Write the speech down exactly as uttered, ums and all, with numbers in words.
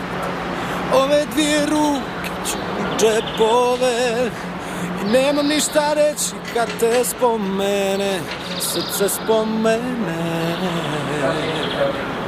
ove dvije ruke ću u džepove i nemam ništa reći kad te spomene, srce spomene.